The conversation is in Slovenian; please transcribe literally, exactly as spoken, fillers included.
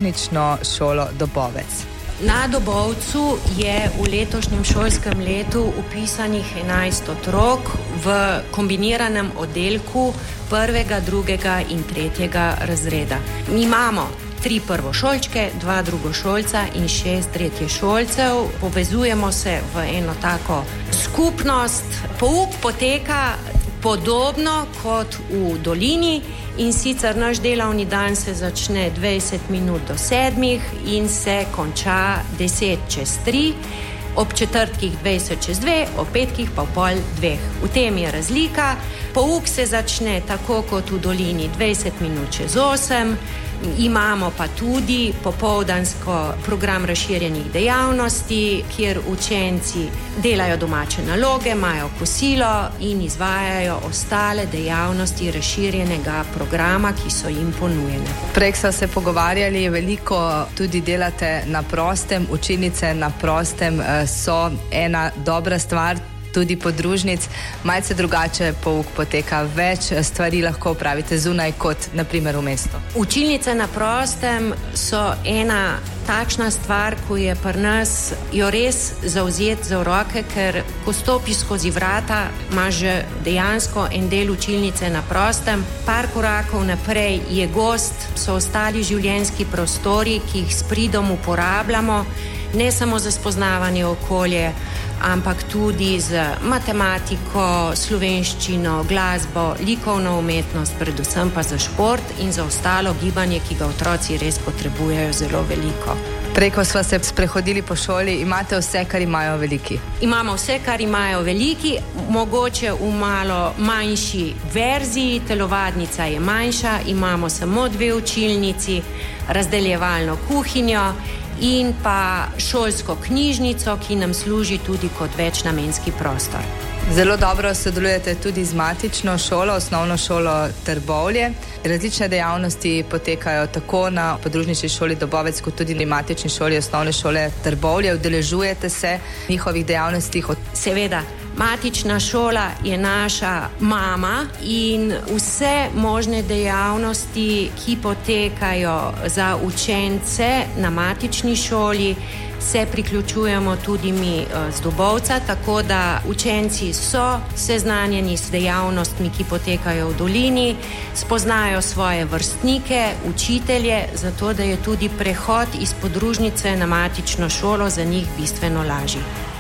podružnično šolo Dobovec. Na Dobovcu je v letošnjem šolskem letu upisanih enajst otrok v kombiniranem oddelku prvega, drugega in tretjega razreda. Mi imamo tri prvošolčke, dva drugošolca in šest tretješolcev. Povezujemo se v eno tako skupnost. Pouk poteka podobno kot v dolini in sicer naš delovni dan se začne dvajset minut do sedmih in se konča deset čez tri, ob četrtkih dvajset čez dve, ob petkih pa pol dveh. V tem je razlika. Pouk se začne tako kot v dolini dvajset minut čez osem. Imamo pa tudi popoldansko program razširjenih dejavnosti, kjer učenci delajo domače naloge, imajo kosilo in izvajajo ostale dejavnosti razširjenega programa, ki so jim ponujene. Prej so se pogovarjali, veliko tudi delate na prostem, učilnice na prostem so ena dobra stvar, tudi podružnic, malce drugače pouk poteka, več stvari lahko opravite zunaj kot naprimer v mestu. Učilnice na prostem so ena takšna stvar, ko je pri nas jo res zavzeti za v roke, ker ko stopiš skozi vrata, imaš že dejansko en del učilnice na prostem, par korakov naprej je gost, so ostali življenjski prostori, ki jih s pridom uporabljamo, ne samo za spoznavanje okolje, ampak tudi z matematiko, slovenščino, glasbo, likovno umetnost, predvsem pa za šport in za ostalo gibanje, ki ga otroci res potrebujejo zelo veliko. Prej, ko sva se sprehodili po šoli, imate vse, kar imajo veliki? Imamo vse, kar imajo veliki, mogoče v malo manjši verziji, telovadnica je manjša, imamo samo dve učilnici, razdeljevalno kuhinjo in pa šolsko knjižnico, ki nam služi tudi kot večnamenski prostor. Zelo dobro sodelujete tudi z matično šolo, osnovno šolo Trbovlje. Različne dejavnosti potekajo tako na podružnični šoli Dobovec, kot tudi na matični šoli osnovne šole Trbovlje. Udeležujete se njihovih dejavnostih? Seveda. Matična šola je naša mama in vse možne dejavnosti, ki potekajo za učence na matični šoli, se priključujemo tudi mi z Dobovca, tako da učenci so seznanjeni s dejavnostmi, ki potekajo v dolini, spoznajo svoje vrstnike, učitelje, zato da je tudi prehod iz podružnice na matično šolo za njih bistveno lažji.